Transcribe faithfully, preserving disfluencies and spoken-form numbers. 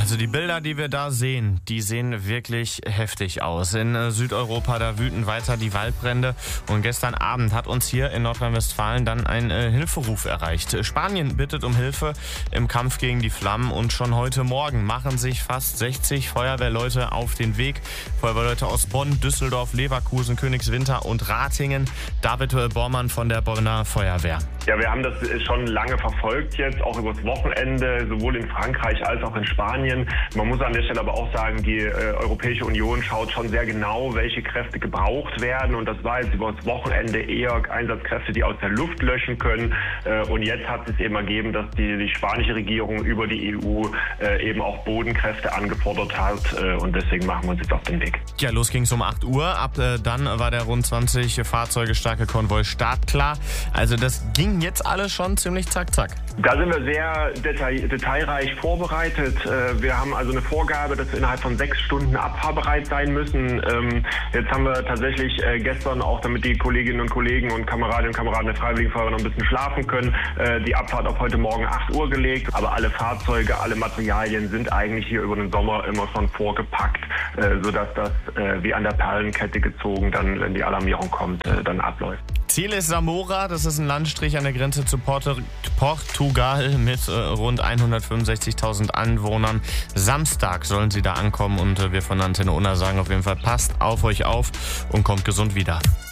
Also die Bilder, die wir da sehen, die sehen wirklich heftig aus. In äh, Südeuropa, da wüten weiter die Waldbrände. Und gestern Abend hat uns hier in Nordrhein-Westfalen dann ein äh, Hilferuf erreicht. Spanien bittet um Hilfe im Kampf gegen die Flammen. Und schon heute Morgen machen sich fast sechzig Feuerwehrleute auf den Weg. Feuerwehrleute aus Bonn, Düsseldorf, Leverkusen, Königswinter und Ratingen. David Bormann von der Bonner Feuerwehr. Ja, wir haben das schon lange verfolgt jetzt, auch übers Wochenende, sowohl in Frankreich als auch in Spanien. Man muss an der Stelle aber auch sagen, die äh, Europäische Union schaut schon sehr genau, welche Kräfte gebraucht werden. Und das war jetzt über das Wochenende eher Einsatzkräfte, die aus der Luft löschen können. Äh, und jetzt hat es eben ergeben, dass die, die spanische Regierung über die E U äh, eben auch Bodenkräfte angefordert hat. Äh, und deswegen machen wir uns jetzt auf den Weg. Ja, los ging es um acht Uhr. Ab äh, dann war der rund zwanzig Fahrzeuge starke Konvoi startklar. Also das ging jetzt alles schon ziemlich zack, zack. Da sind wir sehr detail, detailreich vorbereitet. Wir haben also eine Vorgabe, dass wir innerhalb von sechs Stunden abfahrbereit sein müssen. Jetzt haben wir tatsächlich gestern, auch damit die Kolleginnen und Kollegen und Kameradinnen und Kameraden der Freiwilligen Feuerwehr noch ein bisschen schlafen können, die Abfahrt auf heute Morgen acht Uhr gelegt. Aber alle Fahrzeuge, alle Materialien sind eigentlich hier über den Sommer immer schon vorgepackt, sodass das wie an der Perlenkette gezogen dann, wenn die Alarmierung kommt, dann abläuft. Ziel ist Zamora, das ist ein Landstrich an der Grenze zu Porto, Portugal mit äh, rund hundertfünfundsechzigtausend Anwohnern. Samstag sollen sie da ankommen und äh, wir von Antenne Unna sagen auf jeden Fall, passt auf euch auf und kommt gesund wieder.